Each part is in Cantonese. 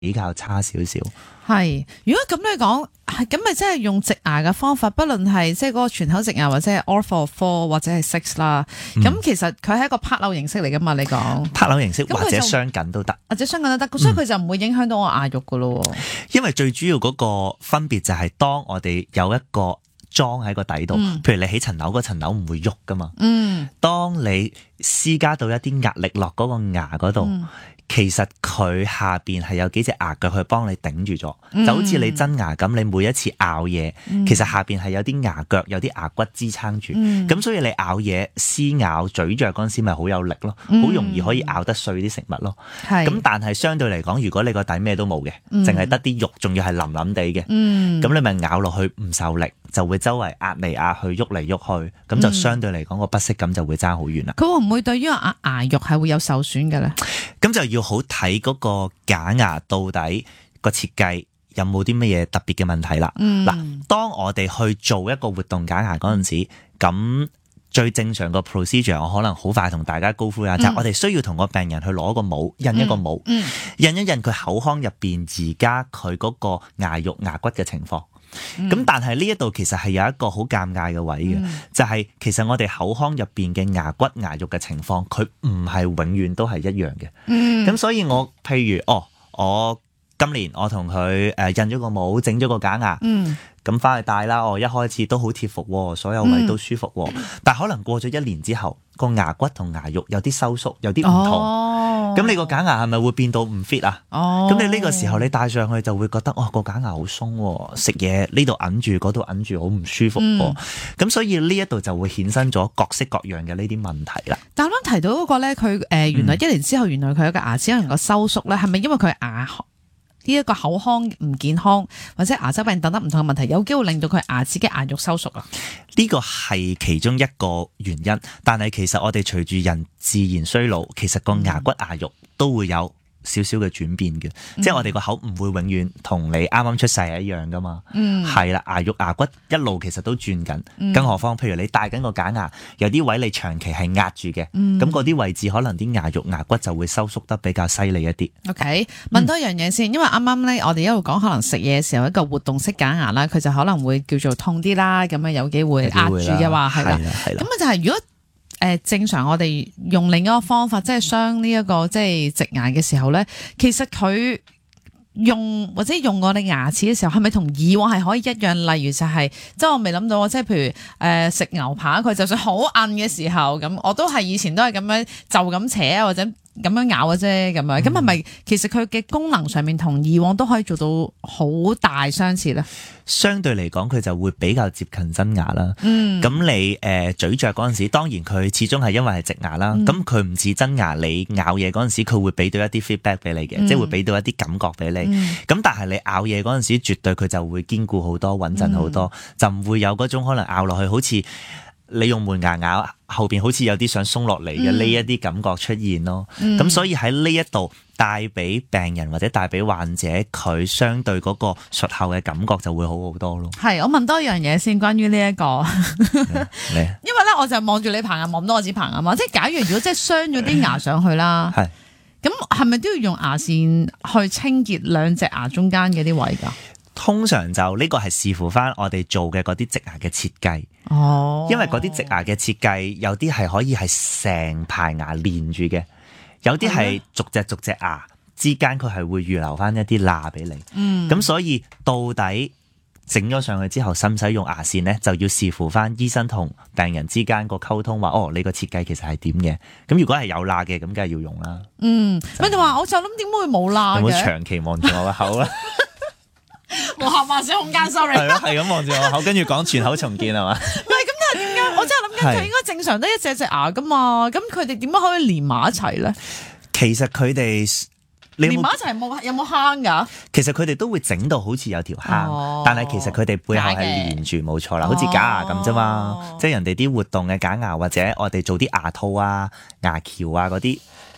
比較差少少。 係，如果咁嚟講，咁咪即係用植牙嘅方法，不論係即係嗰個全口植牙或者係 Ortho 4或者係 6啦。咁其實佢係一個拍扭形式嚟噶嘛？你講拍扭形式或者雙緊都得， 或者雙緊都得，所以佢就唔會影響到我牙肉噶咯。 因為最主要嗰個分別就係當我哋有一個裝喺個底度，譬如你起層樓，嗰層樓唔會喐噶嘛。當你施加到一啲壓力落嗰個牙嗰度。其實佢下邊係有幾隻牙腳去幫你頂住咗，就好似你真牙咁，你每一次咬嘢，其實下邊係有啲牙腳、有啲牙骨支撐住，咁所以你咬嘢、撕咬、咀嚼嗰陣時咪好有力咯，好容易可以咬得碎啲食物咯。咁但係相對嚟講，如果你個底咩都冇嘅，淨係得啲肉，仲要係腍腍地嘅，咁你咪咬落去唔受力，就會周圍壓嚟壓去、喐嚟喐去，咁就相對嚟講個不適感就會爭好遠啦。 佢會唔會對於牙肉係會有受損嘅咧？ 咁就要好睇嗰個假牙到底個設計有冇啲乜嘢特別嘅問題啦。嗱，當我哋去做一個活動假牙嗰陣時，咁最正常個 procedure， 我可能好快同大家高呼下，就係我哋需要同個病人去攞個模，印一個模，印一印佢口腔入邊而家佢嗰個牙肉牙骨嘅情況。咁但係呢一度其實係有一個好尷尬嘅位嘅，就係其實我哋口腔入邊嘅牙骨牙肉嘅情況，佢唔係永遠都係一樣嘅。咁所以我譬如我今年我同佢印咗個模，整咗個假牙，咁翻去戴啦。我一開始都好貼服，所有位都舒服，但可能過咗1年之後，個牙骨同牙肉有啲收縮，有啲唔同，咁你個假牙係咪會變到唔 fit 啊？咁你呢個時候你戴上去就會覺得個假牙好鬆，食嘢呢度揞住，嗰度揞住，好唔舒服。咁所以呢一度就會衍生咗各式各樣嘅呢啲問題啦。 但啱啱提到嗰個咧，佢原來1年之後，原來佢有個牙齒能夠收縮咧，係咪因為佢牙呢一個口腔唔健康，或者牙周病等等唔同嘅問題，有機會令到佢牙齒嘅牙肉收縮啊？ 呢個係其中一個原因，但係其實我哋隨住人自然衰老，其實個牙骨牙肉都會有少少嘅轉變嘅，即係我哋個口唔會永遠同你啱啱出世係一樣噶嘛。係啦，牙肉牙骨一路其實都轉緊，更何況譬如你戴緊個假牙，有啲位你長期係壓住嘅，咁嗰啲位置可能啲牙肉牙骨就會收縮得比較犀利一啲。 OK， 問多一樣嘢先，因為啱啱咧我哋一路講可能食嘢嘅時候一個活動式假牙啦，佢就可能會叫做痛啲啦，咁樣有機會壓住嘅話係啦，咁啊就係如果正常我哋用另一個方法，即係鑲呢一個即係植牙嘅時候咧，其實佢用我哋牙齒嘅時候，係咪同以往係可以一樣？例如就係即係我未諗到，即係譬如食牛扒，佢就算好硬嘅時候，咁我都係以前都係咁樣就咁扯啊，或者咁樣咬嘅啫，咁樣咁係咪其實佢嘅功能上面同以往都可以做到好大相似咧？ 相對嚟講，佢就會比較接近真牙啦。咁你咀嚼嗰陣時，當然佢始終係因為係植牙啦。咁佢唔似真牙，你咬嘢嗰陣時，佢會俾到一啲 feedback 俾你嘅，即係會俾到一啲感覺俾你。咁但係你咬嘢嗰陣時，絕對佢就會堅固好多、穩陣好多，就唔會有嗰種可能咬落去好似你用門牙咬後邊好似有啲想鬆落嚟嘅呢一啲感覺出現咯。咁所以喺呢一度帶俾病人或者帶俾患者，佢相對嗰個術後嘅感覺就會好好多咯。係， 我問多一樣嘢先，關於呢一個，因為咧我就望住你棚牙，望唔到我支棚牙嘛。即係假如果即係鑲咗啲牙上去啦，咁係咪都要用牙線去清潔兩隻牙中間嘅啲位㗎？ 通常就呢個係視乎翻我哋做嘅嗰啲植牙嘅設計。因為嗰啲植牙嘅設計有啲係可以係成排牙連住嘅，有啲係逐隻牙之間佢係會預留翻一啲罅俾你。咁所以到底整咗上去之後，使唔使用牙線呢？就要視乎翻醫生同病人之間個溝通，話你個設計其實係點嘅。咁如果係有罅嘅，咁梗係要用啦。 你話我就諗點會冇罅嘅？ 有冇長期望住我個口啦？ 無限幻想空間 ，sorry。係咯， 係咁望住我口，跟住講全口重建係嘛？ 唔係咁，但係點解？我真係諗緊佢應該正常得一隻牙噶嘛？咁佢哋點樣可以連埋一齊咧？ 其實佢哋連埋一齊有冇坑㗎？ 其實佢哋都會整到好似有條坑，但係其實佢哋背後係連住，冇錯啦，好似假牙咁啫嘛。即係人哋啲活動嘅假牙，或者我哋做啲牙套啊、牙橋啊嗰啲，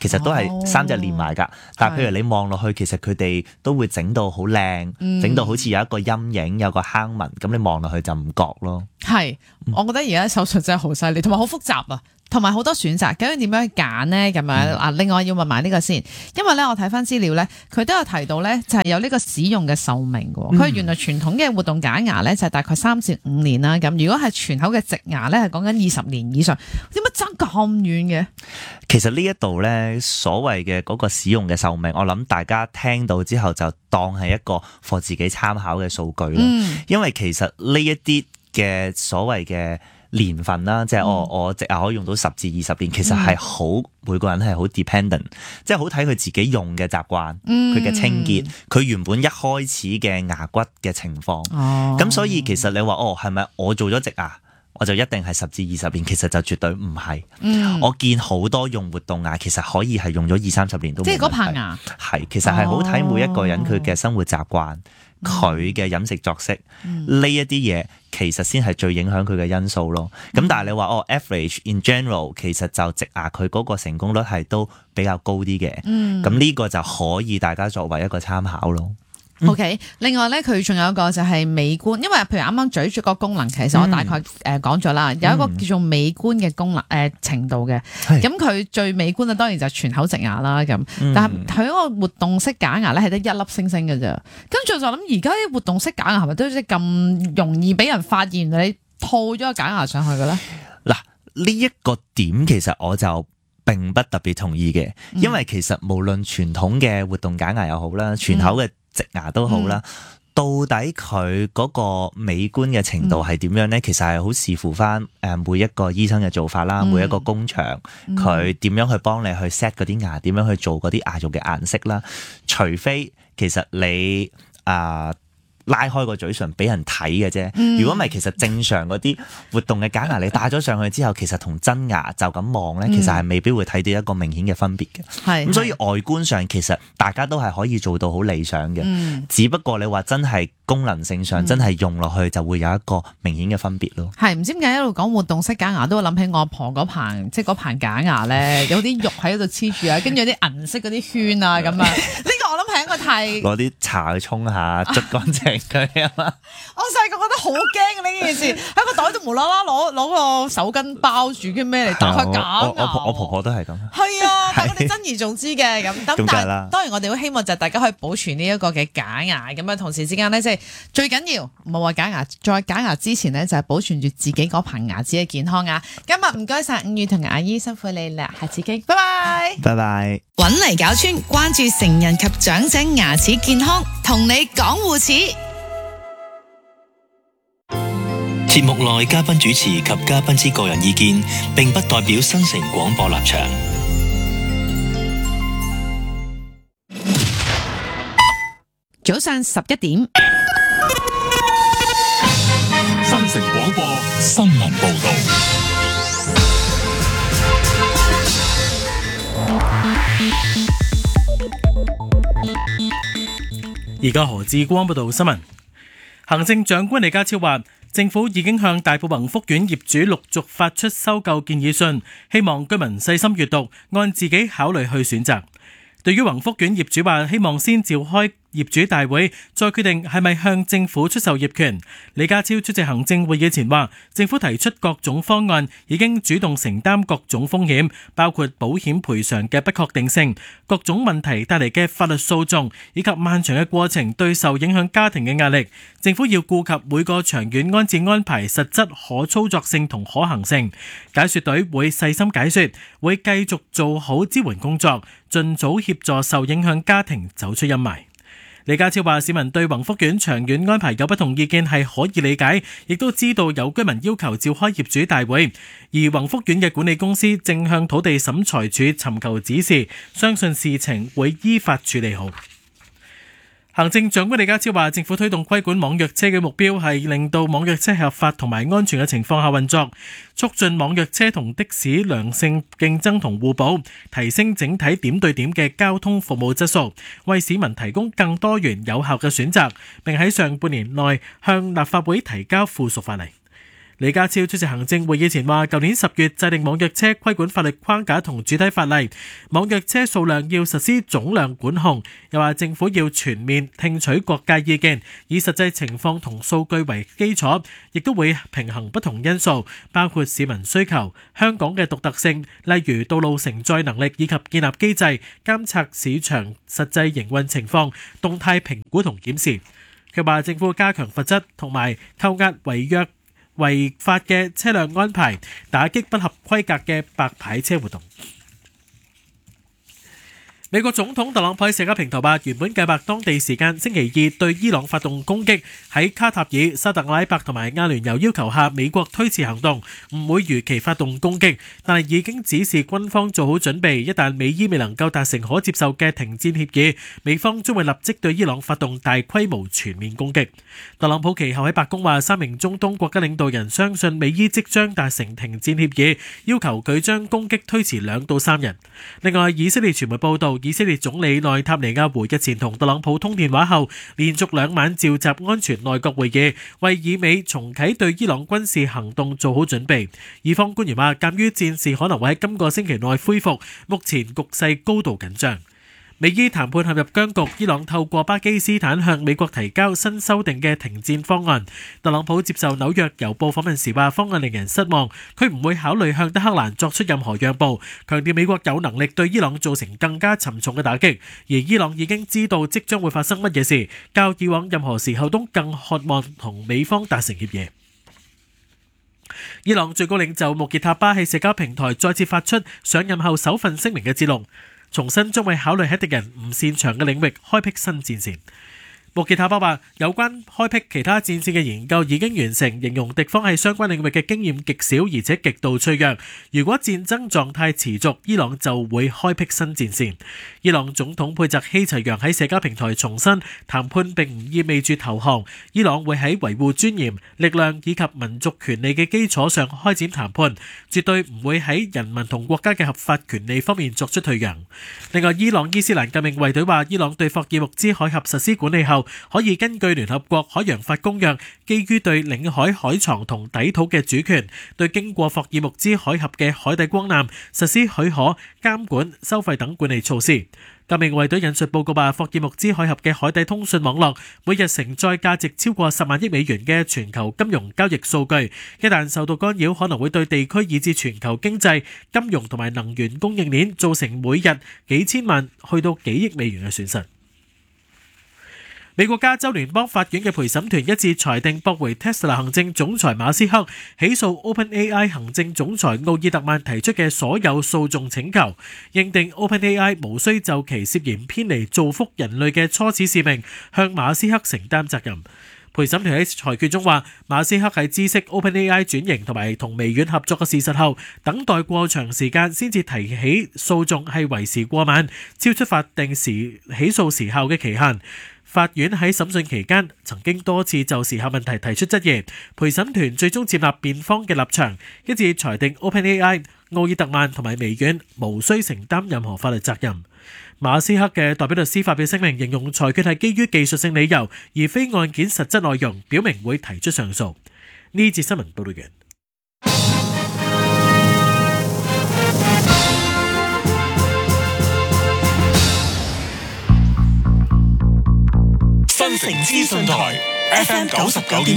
其實都係三隻連埋㗎。但係譬如你望落去，其實佢哋都會整到好靚，整到好似有一個陰影，有個坑紋，咁你望落去就唔覺咯。 係，我覺得而家手術真係好犀利，同埋好複雜啊！同埋好多選擇，究竟點樣去揀呢？咁樣啊，另外要問埋呢個先，因為咧我睇翻資料咧，佢都有提到咧，就係有呢個使用嘅壽命喎。佢原來傳統嘅活動假牙咧就係大概3至5年啦。咁如果係全口嘅植牙咧，係講緊20年以上，點解爭咁遠嘅？ 其實呢一度咧，所謂嘅嗰個使用嘅壽命，我諗大家聽到之後就當係一個for自己參考嘅數據啦。因為其實呢一啲嘅所謂嘅年份啦，即係我植牙可以用到10至20年，其實係好每個人係好 dependent，即係好睇佢自己用嘅習慣，佢嘅清潔，佢原本一開始嘅牙骨嘅情況。咁所以其實你話係咪我做咗植牙我就一定係10至20年？其實就絕對唔係。我見好多用活動牙，其實可以係用咗20-30年都冇問題。即係嗰排牙係，其實係好睇每一個人佢嘅生活習慣，佢嘅飲食作息呢一啲嘢，其實先係最影響佢嘅因素咯。咁但係你話average in general， 其實就植牙佢嗰個成功率係都比較高啲嘅。咁呢個就可以大家作為一個參考咯。 OK， 另外咧佢仲有一個就係美觀，因為譬如啱啱咀嚼個功能，其實我大概講咗啦，有一個叫做美觀嘅功能程度嘅。咁佢最美觀啊，當然就係全口植牙啦。咁，但係佢嗰個活動式假牙咧係得一粒星星嘅啫。跟住就諗，而家啲活動式假牙係咪都即係咁容易俾人發現你套咗個假牙上去嘅咧？ 嗱，呢一個點其實我就並不特別同意嘅，因為其實無論傳統嘅活動假牙又好啦，全口嘅植牙都好啦，到底佢嗰個美觀嘅程度係點樣呢？其實係好視乎翻每一個醫生嘅做法啦，每一個工場佢點樣去幫你去 set 嗰啲牙，點樣去做嗰啲牙肉嘅顏色啦。除非其實你拉開個嘴唇俾人睇嘅啫，如果唔係，其實正常嗰啲活動嘅假牙你戴咗上去之後，其實同真牙就咁望咧，其實係未必會睇到一個明顯嘅分別嘅。咁所以外觀上其實大家都係可以做到好理想嘅，只不過你話真係功能性上真係用落去就會有一個明顯嘅分別咯。 係唔知點解一路講活動式假牙，都會諗起我阿婆嗰棚，即係嗰棚假牙咧，有啲肉喺度黐住啊，跟住有啲銀色嗰啲圈啊咁啊。我諗係一個太攞啲茶去沖下，捽乾淨佢啊嘛！ 我細個覺得好驚嘅呢件事，喺個袋度無啦啦攞個手巾包住，跟咩嚟打開假牙？ 我婆婆都係咁。 係啊，但係我哋珍而重之嘅咁。但係當然我哋好希望就係大家可以保存呢一個嘅假牙咁啊，同時之間咧即係最緊要唔好話假牙，在假牙之前咧就係保存住自己嗰棚牙齒嘅健康啊！今日唔該晒伍宇同阿姨，辛苦你啦，下次見，拜拜， 拜拜。 搵嚟搞村，關注成人及長者牙齒健康，同你講護齒。 節目內嘉賓主持及嘉賓之個人意見，並不代表新城廣播立場。 早上11點， 新城廣播新聞報道。 而家何志光報道新聞。行政長官李家超話，政府已經向大埔宏福苑業主陸續發出收購建議信，希望居民細心閱讀，按自己考慮去選擇。對於宏福苑業主話，希望先召開業主大會，再決定係咪向政府出售業權。李家超出席行政會議前話，政府提出各種方案，已經主動承擔各種風險，包括保險賠償嘅不確定性、各種問題帶嚟嘅法律訴訟，以及漫長嘅過程對受影響家庭嘅壓力。政府要顧及每個長遠安置安排實質可操作性同可行性。解說隊會細心解說，會繼續做好支援工作，盡早協助受影響家庭走出陰霾。李家超話，市民對宏福苑長遠安排有不同意見係可以理解，亦都知道有居民要求召開業主大會，而宏福苑嘅管理公司正向土地審裁處尋求指示，相信事情會依法處理好。行政長官李家超話，政府推動規管網約車嘅目標係令到網約車合法同埋安全嘅情況下運作，促進網約車同的士良性競爭同互補，提升整體點對點嘅交通服務質素，為市民提供更多元有效嘅選擇，並喺上半年內向立法會提交附屬法例。 李家超出席行政會議前話，舊年10月制定網約車規管法律框架同主體法例，網約車數量要實施總量管控。又話政府要全面聽取各界意見，以實際情況同數據為基礎，亦都會平衡不同因素，包括市民需求、香港嘅獨特性，例如道路承載能力以及建立機制，監察市場實際營運情況，動態評估同檢視。佢話政府加強罰則同埋扣押違法嘅車輛安排，打擊不合規格嘅白牌車活動。美國總統特朗普喺社交平台話，原本計劃當地時間星期二對伊朗發動攻擊，喺卡塔爾、沙特阿拉伯同埋阿聯酋要求下，美國推遲行動，唔會如期發動攻擊，但係已經指示軍方做好準備，一旦美伊未能夠達成可接受嘅停戰協議，美方將會立即對伊朗發動大規模全面攻擊。特朗普其後喺白宮話，3名中東國家領導人相信美伊即將達成停戰協議，要求佢將攻擊推遲2到3日。另外，以色列傳媒報道，以色列總理內塔尼亞胡日前同特朗普通電話後，連續2晚召集安全內閣會議，為以美重啟對伊朗軍事行動做好準備。以方官員話，鑑於戰事可能會喺今個星期內恢復，目前局勢高度緊張。美伊談判陷入僵局，伊朗透過巴基斯坦向美國提交新修訂嘅停戰方案。特朗普接受紐約郵報訪問時話，方案令人失望，佢唔會考慮向德黑蘭作出任何讓步，強調美國有能力對伊朗造成更加沉重嘅打擊，而伊朗已經知道即將會發生乜嘢事，較以往任何時候都更渴望同美方達成協議。伊朗最高領袖穆傑塔巴喺社交平台再次發出上任後首份聲明嘅節錄，重申將會考慮喺敵人唔擅長嘅領域開闢新戰線。穆傑塔巴話，有關開闢其他戰線嘅研究已經完成，形容敵方喺相關領域嘅經驗極少，而且極度脆弱。如果戰爭狀態持續，伊朗就會開闢新戰線。伊朗總統佩澤希齊揚喺社交平台重申，談判並唔意味住投降，伊朗會喺維護尊嚴、力量以及民族權利嘅基礎上開展談判，絕對唔會喺人民同國家嘅合法權利方面作出退讓。另外，伊朗伊斯蘭革命衛隊話，伊朗對霍爾木茲海峽實施管理後，可以根據聯合國海洋法公約，基於對領海海床同底土嘅主權，對經過霍爾木茲海峽嘅海底光纜實施許可、監管、收費等管理措施。革命衛隊引述報告話，霍爾木茲海峽嘅海底通訊網絡每日承載價值超過10萬億美元嘅全球金融交易數據，一旦受到干擾，可能會對地區以至全球經濟、金融同埋能源供應鏈造成每日幾千萬去到幾億美元嘅損失。美國加州聯邦法院嘅陪審團一致裁定駁回 Tesla 行政總裁馬斯克起訴 OpenAI 行政總裁奧爾特曼提出嘅所有訴訟請求，認定 OpenAI 無需就其涉嫌偏離造福人類嘅初始使命向馬斯克承擔責任。陪審團喺裁決中話，馬斯克喺知悉 OpenAI 轉型同埋同微軟合作嘅事實後，等待過長時間先至提起訴訟係為時過晚，超出法定起訴時效嘅期限。法院喺審訊期間曾經多次就時效問題提出質疑，陪審團最終接納辯方嘅立場，一致裁定 OpenAI、奧爾特曼同埋微軟無需承擔任何法律責任。馬斯克嘅代表律師發表聲明，形容裁決係基於技術性理由，而非案件實質內容，表明會提出上訴。呢節新聞報道完。 新城資訊台 FM 99.1